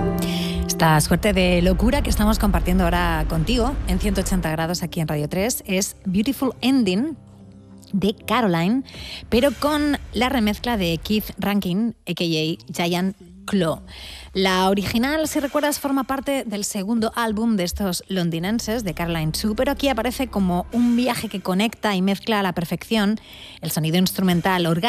Esta suerte de locura que estamos compartiendo ahora contigo en 180 grados aquí en Radio 3 es Beautiful Ending de Caroline, pero con la remezcla de Keith Rankin, a.k.a. Giant Claw. La original, si recuerdas, forma parte del segundo álbum de estos londinenses, de Caroline 2, pero aquí aparece como un viaje que conecta y mezcla a la perfección el sonido instrumental orgánico